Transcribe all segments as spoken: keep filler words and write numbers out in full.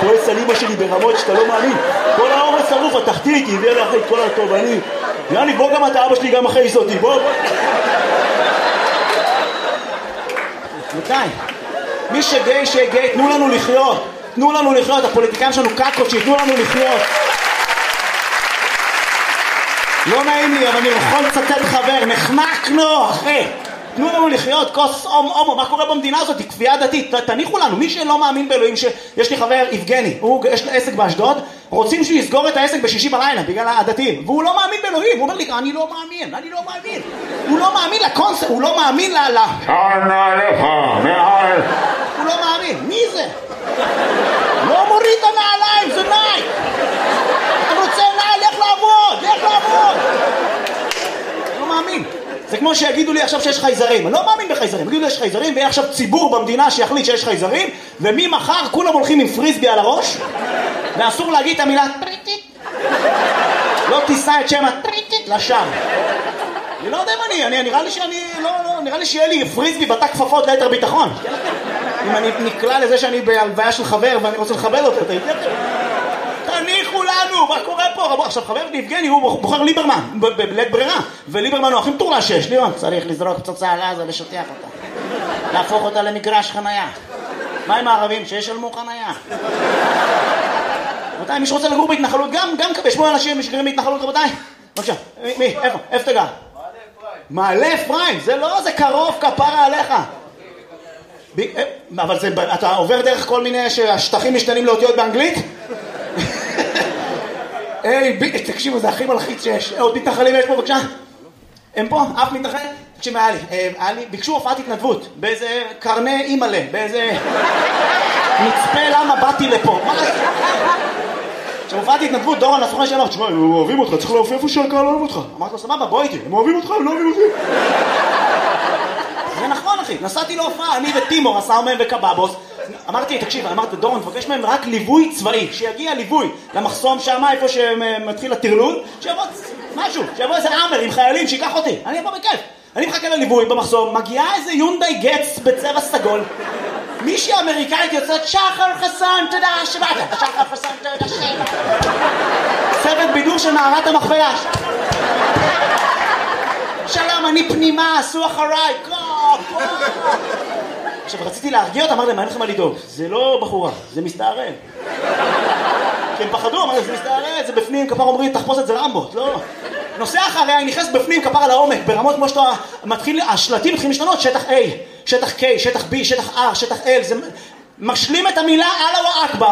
כועס על אמא שלי ברמות שאתה לא מאמין. כל האור השרוף התחתית, היא הביאה לי אחרי את כל התובענים. יאני, בוא גם אתה אבא שלי גם אחרי זאתי, בוא. מתי? מי שגיי שגיי, תנו לנו לחיות. תנו לנו לחיות, הפוליטיקאים שלנו קקות, שיתנו לנו לחיות. לא נעים לי, אבל אני יכול לצטט חבר, נחנקנו, אחי. תנו לנו לחיות, כוס אום אומו, מה קורה במדינה הזאת? היא כפייה דתית, תניחו לנו, מי שלא מאמין באלוהים, שיש לי חבר, יבגני, הוא, יש לו עסק באשדוד, רוצים שהוא יסגור את העסק בשישי בלילה, בגלל הדתיים, והוא לא מאמין באלוהים, הוא אומר לי, אני לא מאמין, אני לא מאמין, הוא לא מאמין לקונספט, הוא לא מאמין ל... שענה לך, מעל. הוא לא מאמין, מי זה? לא מוריד את הנעליים, זה נייק. אתה רוצה נעל, לך לעבוד, לך לעבוד. לא מאמין. זה כמו שיגידו לי עכשיו שיש חייזרים. אני לא מאמין בחייזרים. יגידו לי יש חייזרים, ויהיה עכשיו ציבור במדינה שיחליט שיש חייזרים, וממחר כולם הולכים עם פריסבי על הראש, ואסור להגיד את המילה טריטית. לא תישא את שם הטריטית לשם. אני לא יודע אם אני, אני נראה לי שאני, לא, לא, נראה לי שיהיה לי פריסבי בתא כפפות ליתר ביטחון. אם אני נקלע לזה שאני בהלוויה של חבר ואני רוצה לכבד אותו, תניחו לנו, מה קורה פה? עכשיו חבר יבגני הוא בוחר ליברמן בלית ברירה, וליברמן הוא הכי מטור לשש. ליברמן צריך לזרוק פצצה על עזה, לשטח אותה, להפוך אותה למגרש חנייה. מה עם הערבים שישלמו חנייה? רבותיי, מי שרוצה לגור בהתנחלות, גם כבי שמונה אנשים שגרים בהתנחלות, רבותיי. בבקשה, מי? איפה? איפה תגע? מעלה אפרים, זה לא, זה קרוב, כפרה עליך. אבל זה, אתה עובר דרך כל מיני שהשטחים משתנים לאותיות באנגלית? היי, תקשיבו, זה הכי מלחיץ שיש. עוד מתנחלים יש פה, בבקשה? הם פה? אף מתנחל? תקשיב, היה לי, היה לי, ביקשו הופעת התנדבות, באיזה קרני אימאלה, באיזה מצפה למה באתי לפה. מה זה? כשהופעת התנדבות, דורון הסוכן שאמר, תשמע, הם אוהבים אותך, צריך להופיע איפה שהקהל אוהב אותך. אמרת לו, סבבה, בוא איתי, הם אוהבים אותך, הם לא אוהבים אותי. זה נכון, אחי, נסעתי להופעה, אני וטימור, הסאומן וקבאבוס. אמרתי, תקשיב, אמרתי, דורון, תבקש מהם רק ליווי צבאי, שיגיע ליווי למחסום שם, איפה שמתחיל הטרלול, שיבוא משהו, שיבוא איזה עמר עם חיילים, שיקח אותי, אני אבוא בכיף. אני מחכה לליווי במחסום, מגיעה איזה יונדאי גץ בצבע סגול, מישהי אמריקאית יוצאת, שחר חסון, תודה שבאת, שחר חסון, תודה שבאת. צוות בידור של מערת המכפלה. שלום, אני פנימה, עשו אחריי, קו, עכשיו, רציתי להרגיע אותה, אמרתי להם, אין לכם מה לדאוג, זה לא בחורה, זה מסתערל. כי הם פחדו, אמרתי, זה מסתערל, זה בפנים, כפר אומרים, תחפוש את זה רמבות, לא. נוסע אחריה, היא נכנסת בפנים, כפר על העומק, ברמות כמו שאתה מתחיל, השלטים מתחילים להשתנות, שטח A, שטח K, שטח B, שטח R, שטח L, זה משלים את המילה אללה אכבר.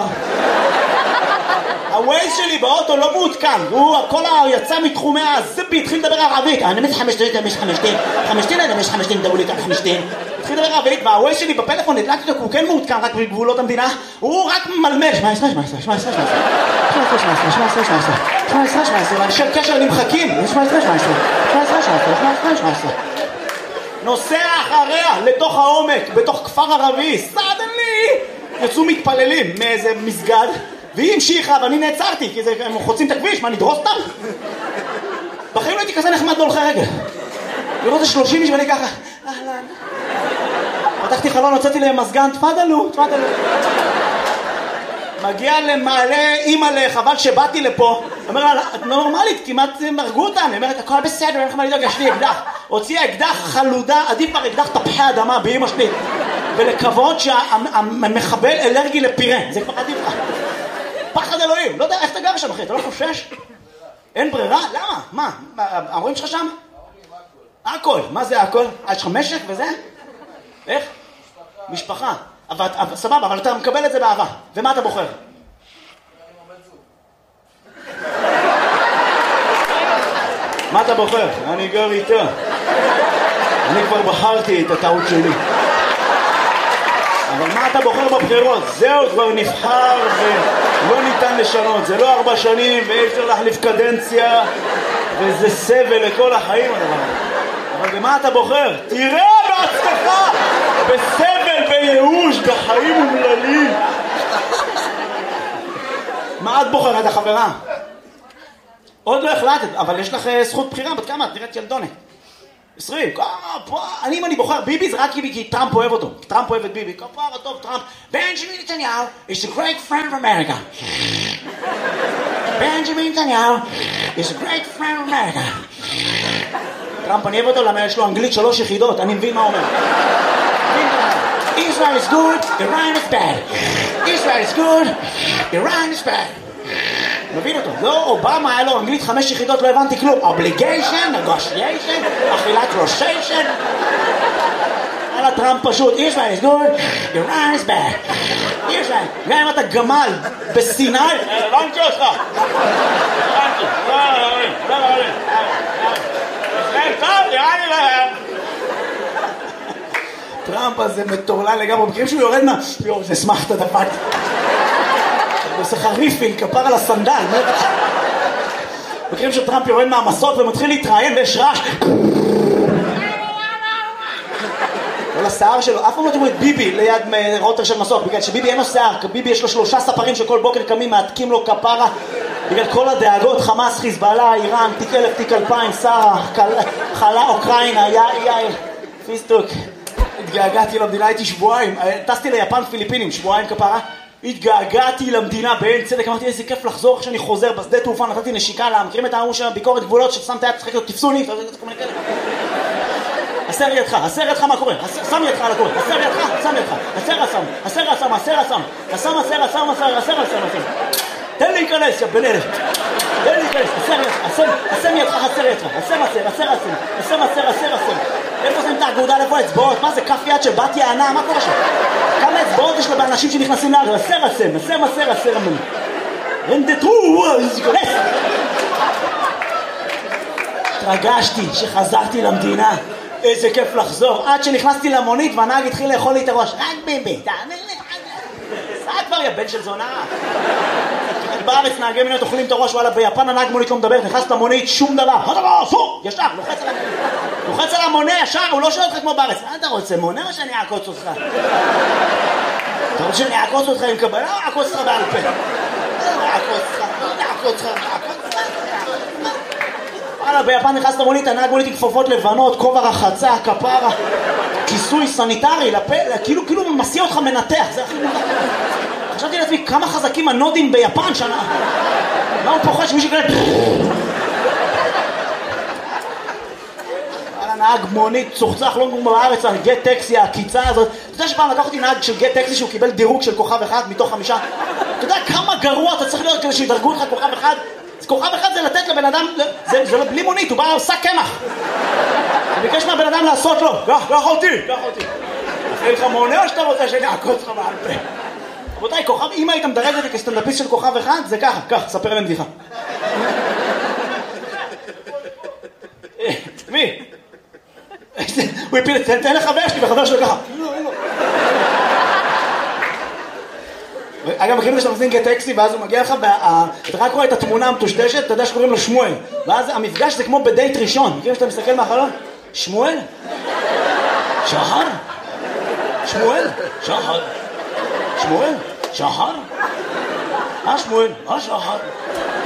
הווייז שלי באוטו לא מעודכן, הוא כל היצא מתחומי הזבי, התחיל לדבר ערבית, אני מש חמשתין, אני מש חמשתין, חמשתין, אני מש חמשתין, דאו לי כאן חמשתין. התחיל לדבר ערבית, והווייז שלי בפלאפון נדלקתי אותו, הוא כן מעודכן רק בגבולות המדינה, הוא רק מלמל, שמע עשרה, שמע עשרה, שמע עשרה, שמע עשרה, שמע עשרה, שמע עשרה, שמע עשרה, שמע עשרה, שמע עשרה, של קשר נמחקים, שמע עשרה, שמע עשרה, שמע עשרה, שמע עשרה, שמע עשרה, שמע עשרה. נוסע אחריה לתוך העומק, בתוך כפר ערבי, סדנלי, יצאו מתפללים מאיזה מסגד, והיא המשיכה, ואני נעצרתי, כי הם חוצים את הכביש, מה, נדרוס אותם? בחיים לא הייתי כזה נחמד בהולכי רגל. לראות את שלושים איש ואני ככה, אהלן. פתחתי חלון, הוצאתי להם מזגן, תפדלו, תפדלו. מגיע למעלה אימא'לה, חבל שבאתי לפה. אומר לה, את נורמלית, כמעט הרגו אותם. היא אומרת, הכל בסדר, אין לך מה לדאוג, יש לי אקדח. הוציאה אקדח חלודה, עדיף כבר אקדח תפוחי אדמה באמא שלי. ולקוות שהמחבל אלרגי לפירה, זה כבר עדיף לך. פחד אלוהים, לא יודע איך אתה גר שם אחי, אתה לא חושש? אין ברירה? למה? מה? ההורים שלך שם? הכל. מה זה הכל? יש לך משק וזה? איך? משפחה. אבל, סבבה, אבל אתה מקבל את זה באהבה. ומה אתה בוחר? מה אתה בוחר? אני גר איתה. אני כבר בחרתי את הטעות שלי. אבל מה אתה בוחר בבחירות? זהו, כבר נבחר ולא ניתן לשנות. זה לא ארבע שנים ואי אפשר להחליף קדנציה וזה סבל לכל החיים הדבר. אבל במה אתה בוחר? תראה בעצמך! בסבל, בייאוש, בחיים אומללים. מה את בוחרת, החברה? עוד לא החלטת, אבל יש לך זכות בחירה, בת כמה? את נראית ילדונת. עשרים, כפה, אני אם אני בוחר ביבי זה רק כי טראמפ אוהב אותו, טראמפ אוהב את ביבי, כפה, טוב, טראמפ, בנג'מין נתניהו is a great friend of America. בנג'מין נתניהו is a great friend of America. טראמפ אני אוהב אותו למה יש לו אנגלית שלוש יחידות, אני מבין מה הוא אומר. Israel is good, Iran is bad. Israel is good, Iran is bad. מבין אותו, לא, אובמה היה לו אנגלית חמש יחידות, לא הבנתי כלום. Obligation, negotiation, אכילת ראשיישן. על הטראמפ פשוט, Israel is good, Iran is bad. Israel, גם אם אתה גמל בסיני, הבנתי אותך. הבנתי, לא, לא, לא, לא, לא. ישראל טוב, יראה לי להם. טראמפ הזה מטורלל לגמרי, מכירים שהוא יורד מה... יור, זה שמחת דפק. עושה לך ריפינג, כפר על הסנדל. מכירים שטראמפ יורד מהמסוק ומתחיל להתראיין ויש רעש. כל השיער שלו, אף פעם לא תראו את ביבי ליד רוטר של מסוק, בגלל שביבי אין לו שיער, ביבי יש לו שלושה ספרים שכל בוקר קמים, מעתקים לו כפרה, בגלל כל הדאגות, חמאס, חיזבאללה, איראן, תיק אלף, תיק אלפיים, שרה, חלה, אוקראינה, יאיר, פיסטוק. התגעגעתי למדינה, הייתי שבועיים, טסתי ליפן פיליפינים, שבועיים כפרה, התגעגעתי למדינה בעין צדק, אמרתי איזה כיף לחזור כשאני חוזר בשדה תעופה, נתתי נשיקה לה, מכירים את העמוש של ביקורת גבולות ששם את היד, צחק לו, תפסוני, הסר ידך, הסר ידך מה קורה, שם ידך על הקורה, הסר ידך, שם ידך, הסר הסם, הסר הסם, הסר הסם, הסם הסר הסם, הסר הסם, הסר תן לי להיכנס, יא בן אלף, תן לי להיכנס, הסר ידך, הסם ידך, הסר ידך, הסם הסר, הסר הסם, הסם הסר, הסר הסם, איפה שמים את האגודה, איפה אצבעות, מה זה כף יד של בת יענה, מה קורה שם? כמה אצבעות יש לו באנשים שנכנסים לארץ, הסר הסם, הסם הסר, הסר הסם, רנדטרו, להיכנס. התרגשתי שחזרתי למדינה, איזה כיף לחזור, עד שנכנסתי למונית והנהג התחיל לאכול לי את הראש, רק ביבי, תאמר לי, סע כבר יא בן של זונה. בארץ נהגי מונית אוכלים את הראש, וואלה ביפן הנהג מונית לא מדבר, נכנס למונית, שום דבר, הדבר, פו, ישר, לוחץ על המונית, לוחץ על המונה ישר, הוא לא שואל אותך כמו בארץ, מה אתה רוצה, מונה או שאני אעקוץ אותך? אתה רוצה שאני אעקוץ אותך עם קבלה או אעקוץ אותך בעל פה? לא אעקוץ אותך, לא אעקוץ אותך, אעקוץ אותך. וואלה, ביפן נכנס למונית, הנהג מונית עם כפפות לבנות, כובע רחצה, כפרה, כיסוי סניטרי, לפה, כאילו, כאילו מסיע אותך מנתח, זה הכי מונח. חשבתי לעצמי, כמה חזקים הנודים ביפן שנה. מה הוא פוחד שמישהו כאלה... וואלה, נהג מונית, צוחצח לא כמו בארץ, גט טקסי, הקיצה הזאת. אתה יודע שפעם לקח אותי נהג של גט טקסי שהוא קיבל דירוג של כוכב אחד מתוך חמישה? אתה יודע כמה גרוע אתה צריך להיות כדי שידרגו לך כוכב אחד? כוכב אחד זה לתת לבן אדם, זה, זה בלי מונית, הוא בא עושה קמח. הוא ביקש מהבן אדם לעשות לו, קח, קח אותי, קח אותי. אין לך מונה או שאתה רוצה שאני אעקוץ לך בעל פה? רבותיי, כוכב, אם היית מדרג אותי כסטנדאפיסט של כוכב אחד, זה ככה, קח, ספר להם בדיחה. מי? הוא הפיל, תן לחבר שלי, וחבר שלו ככה. אגב, מכירים שאתה מזמין גט טקסי ואז הוא מגיע לך, אתה רק רואה את התמונה המטושטשת, אתה יודע שקוראים לו שמואל, ואז המפגש זה כמו בדייט ראשון. מכירים שאתה מסתכל מהחלון? שמואל? שחר? שמואל? שחר? שמואל? שחר? אה שמואל? אה שחר?